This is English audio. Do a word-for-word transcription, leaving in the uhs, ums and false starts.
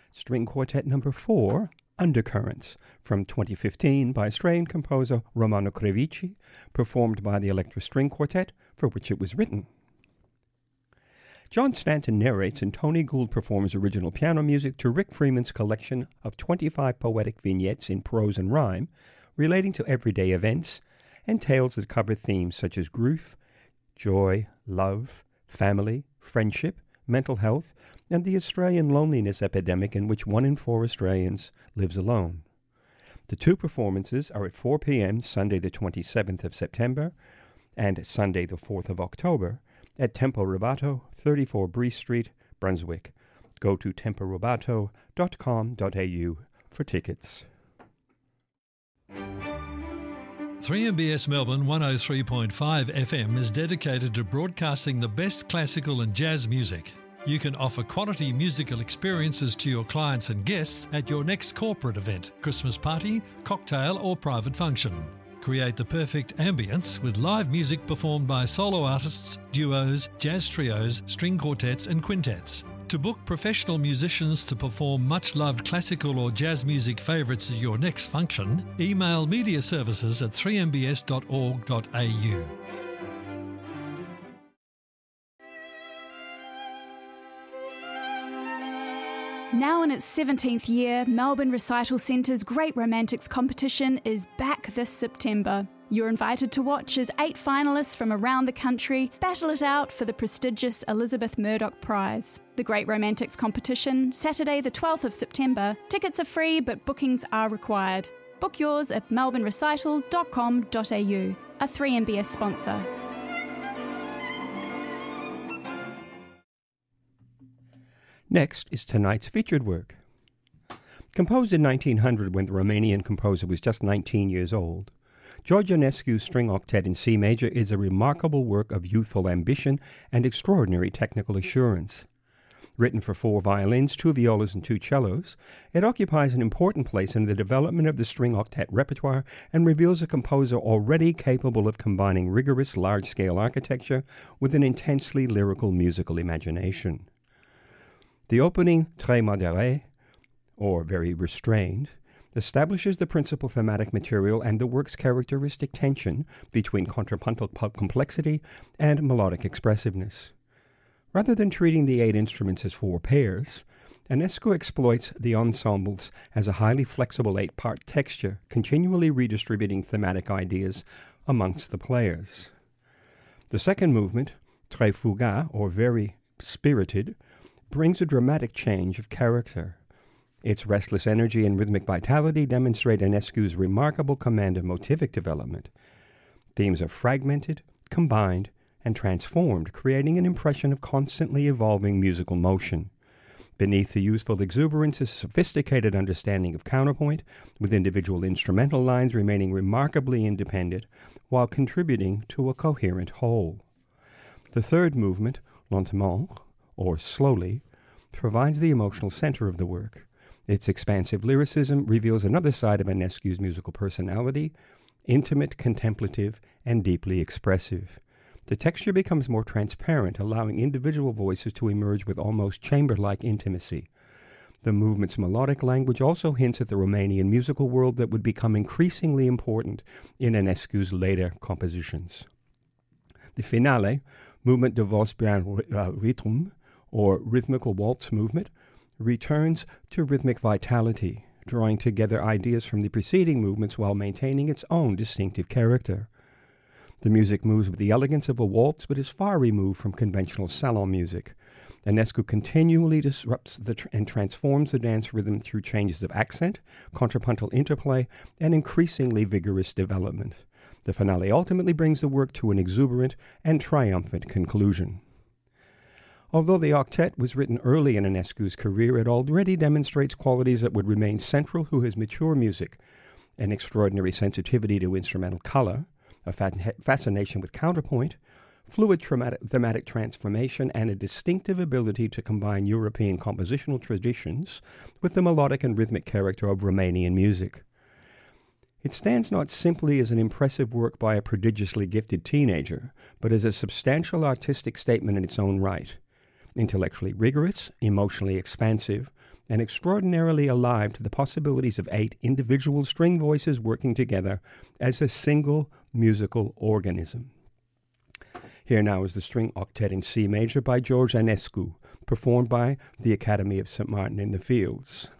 String Quartet Number four, Undercurrents, from twenty fifteen by Australian composer Romano Crevici, performed by the Electra String Quartet, for which it was written. John Stanton narrates and Tony Gould performs original piano music to Rick Freeman's collection of twenty-five poetic vignettes in prose and rhyme relating to everyday events and tales that cover themes such as grief, joy, love, family, friendship, mental health, and the Australian loneliness epidemic in which one in four Australians lives alone. The two performances are at four p.m. Sunday the twenty-seventh of September and Sunday the fourth of October at Tempo Rubato, thirty-four Bree Street, Brunswick. Go to tempo rubato dot com dot a u for tickets. three M B S Melbourne one oh three point five F M is dedicated to broadcasting the best classical and jazz music. You can offer quality musical experiences to your clients and guests at your next corporate event, Christmas party, cocktail or private function. Create the perfect ambience with live music performed by solo artists, duos, jazz trios, string quartets and quintets. To book professional musicians to perform much-loved classical or jazz music favourites at your next function, email media services at three m b s dot org dot a u. Now in its seventeenth year, Melbourne Recital Centre's Great Romantics competition is back this September. You're invited to watch as eight finalists from around the country battle it out for the prestigious Elizabeth Murdoch Prize. The Great Romantics competition, Saturday the twelfth of September. Tickets are free, but bookings are required. Book yours at melbourne recital dot com dot a u, a three M B S sponsor. Next is tonight's featured work. Composed in nineteen hundred when the Romanian composer was just nineteen years old, George Enescu's String Octet in C major is a remarkable work of youthful ambition and extraordinary technical assurance. Written for four violins, two violas, and two cellos, it occupies an important place in the development of the string octet repertoire and reveals a composer already capable of combining rigorous large-scale architecture with an intensely lyrical musical imagination. The opening Très modéré, or very restrained, establishes the principal thematic material and the work's characteristic tension between contrapuntal complexity and melodic expressiveness. Rather than treating the eight instruments as four pairs, Enescu exploits the ensembles as a highly flexible eight-part texture, continually redistributing thematic ideas amongst the players. The second movement, Très fugaz, or very spirited, brings a dramatic change of character. Its restless energy and rhythmic vitality demonstrate Enescu's remarkable command of motivic development. Themes are fragmented, combined, and transformed, creating an impression of constantly evolving musical motion. Beneath the youthful exuberance is a sophisticated understanding of counterpoint, with individual instrumental lines remaining remarkably independent while contributing to a coherent whole. The third movement, Lentement, or slowly, provides the emotional center of the work. Its expansive lyricism reveals another side of Enescu's musical personality, intimate, contemplative, and deeply expressive. The texture becomes more transparent, allowing individual voices to emerge with almost chamber-like intimacy. The movement's melodic language also hints at the Romanian musical world that would become increasingly important in Enescu's later compositions. The finale, Movement de Valse bien rythme, or rhythmical waltz movement, returns to rhythmic vitality, drawing together ideas from the preceding movements while maintaining its own distinctive character. The music moves with the elegance of a waltz, but is far removed from conventional salon music. Enescu continually disrupts the tr- and transforms the dance rhythm through changes of accent, contrapuntal interplay, and increasingly vigorous development. The finale ultimately brings the work to an exuberant and triumphant conclusion. Although the octet was written early in Enescu's career, it already demonstrates qualities that would remain central to his mature music: an extraordinary sensitivity to instrumental color, a fascination with counterpoint, fluid traumatic, thematic transformation, and a distinctive ability to combine European compositional traditions with the melodic and rhythmic character of Romanian music. It stands not simply as an impressive work by a prodigiously gifted teenager, but as a substantial artistic statement in its own right. Intellectually rigorous, emotionally expansive, and extraordinarily alive to the possibilities of eight individual string voices working together as a single musical organism. Here now is the String Octet in C major by George Enescu, performed by the Academy of Saint Martin in the Fields.